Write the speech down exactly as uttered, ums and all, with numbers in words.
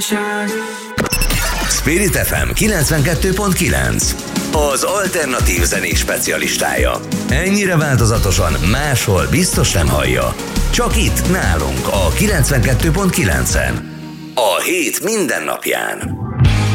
Spirit ef em kilencvenkettő pont kilenc, az alternatív zenés specialistája. Ennyire változatosan máshol biztos nem hallja. Csak itt nálunk a kilencvenkettő pont kilencen. A hét minden napján.